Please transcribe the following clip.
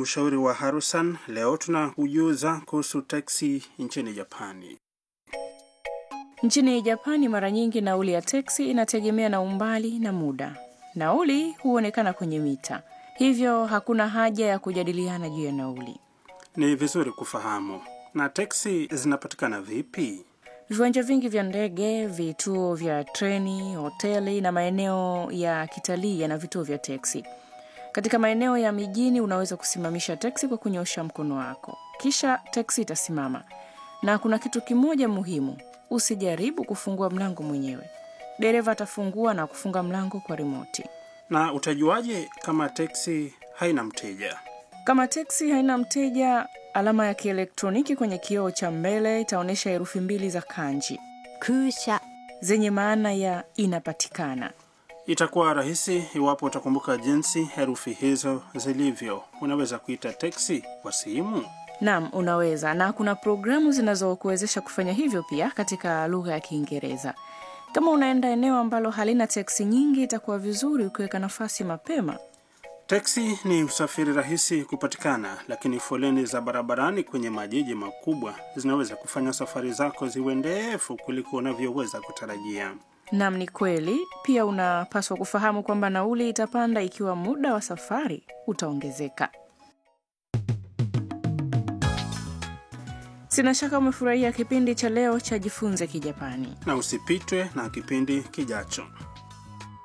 ushauri wa Harusan. Leo tunakujuza kuhusu teksi nchini Japani. Nchini Japani mara nyingi nauli ya teksi inategemea na umbali na muda. Nauli huonekana kwenye mita. Hivyo hakuna haja ya kujadiliana juu ya nauli. Ni vizuri kufahamu. Na teksi zinapatikana vipi? Viwanja vingi vya ndege, vituo vya treni, hoteli na maeneo ya kitalii yana vituo vya teksi. Katika maeneo ya mijini unaweza kusimamisha teksi kwa kunyosha mkono wako. Kisha teksi itasimama. Na kuna kitu kimoja muhimu. Usijaribu kufungua mlango mwenyewe. Dereva atafungua na kufunga mlango kwa remote. Na utajuaje kama teksi haina mteja? Kama teksi haina mteja, alama ya kielektroniki kwenye kioo cha mbele itaonyesha herufi 2 za kanji, kusha, zenye maana ya inapatikana. Itakuwa rahisi iwapo utakumbuka jinsi herufi hizo zilivyo. Unaweza kuita teksi kwa simu? Naam, unaweza, na kuna programu zinazokuwezesha kufanya hivyo pia katika lugha ya Kiingereza. Kama unaenda eneo ambalo halina teksi nyingi, itakuwa vizuri ukiweka nafasi mapema. Teksi ni usafiri rahisi kupatikana, lakini foleni za barabarani kwenye majiji makubwa zinaweza kufanya safari zako ziwe ndefu kuliko unavyoweza kutarajia. Naam, ni kweli. Pia unapaswa kufahamu kwamba nauli itapanda ikiwa muda wa safari utaongezeka. Sina shaka umefurahia kipindi cha leo cha Jifunze Kijapani. Na usipitwe na kipindi kijacho.